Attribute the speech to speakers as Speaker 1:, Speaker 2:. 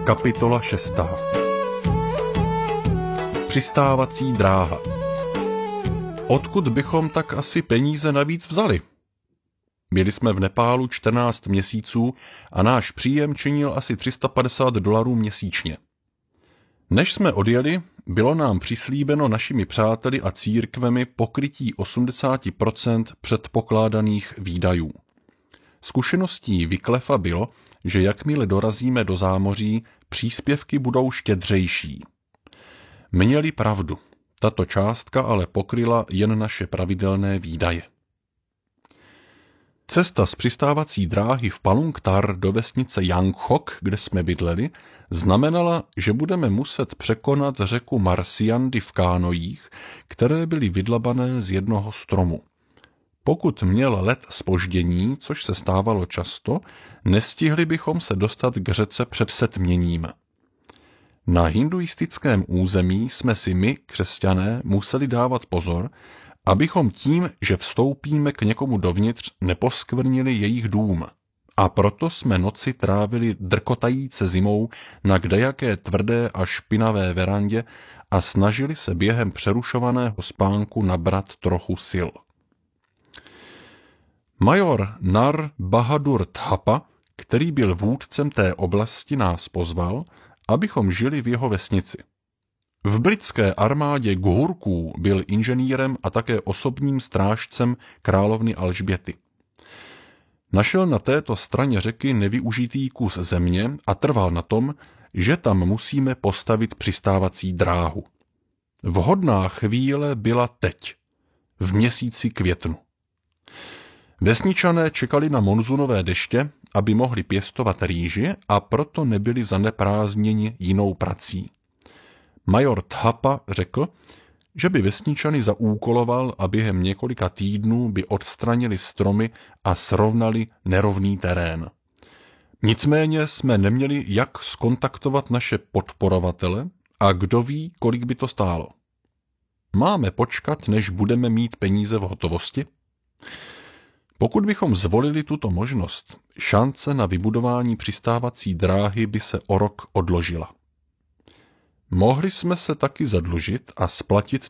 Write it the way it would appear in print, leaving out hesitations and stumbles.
Speaker 1: Kapitola 6. Přistávací dráha. Odkud bychom tak asi peníze navíc vzali? Byli jsme v Nepálu 14 měsíců a náš příjem činil asi $350 měsíčně. Než jsme odjeli, bylo nám přislíbeno našimi přáteli a církvemi pokrytí 80% předpokládaných výdajů. Zkušeností Wycliffa bylo, že jakmile dorazíme do zámoří, příspěvky budou štědřejší. Měli pravdu, tato částka ale pokryla jen naše pravidelné výdaje. Cesta z přistávací dráhy v Palung Tar do vesnice Yanghok, kde jsme bydleli, znamenala, že budeme muset překonat řeku Marsiandy v kánojích, které byly vydlabané z jednoho stromu. Pokud měl let zpoždění, což se stávalo často, nestihli bychom se dostat k řece před setměním. Na hinduistickém území jsme si my, křesťané, museli dávat pozor, abychom tím, že vstoupíme k někomu dovnitř, neposkvrnili jejich dům. A proto jsme noci trávili drkotajíce zimou na kdejaké tvrdé a špinavé verandě a snažili se během přerušovaného spánku nabrat trochu sil. Major Nar Bahadur Thapa, který byl vůdcem té oblasti, nás pozval, abychom žili v jeho vesnici. V britské armádě Ghurků byl inženýrem a také osobním strážcem královny Alžběty. Našel na této straně řeky nevyužitý kus země a trval na tom, že tam musíme postavit přistávací dráhu. Vhodná chvíle byla teď, v měsíci květnu. Vesničané čekali na monzunové deště, aby mohli pěstovat rýži, a proto nebyli zaneprázdněni jinou prací. Major Thapa řekl, že by vesničany zaúkoloval a během několika týdnů by odstranili stromy a srovnali nerovný terén. Nicméně jsme neměli jak zkontaktovat naše podporovatele a kdo ví, kolik by to stálo. Máme počkat, než budeme mít peníze v hotovosti? Pokud bychom zvolili tuto možnost, šance na vybudování přistávací dráhy by se o rok odložila. Mohli jsme se taky zadlužit a splatit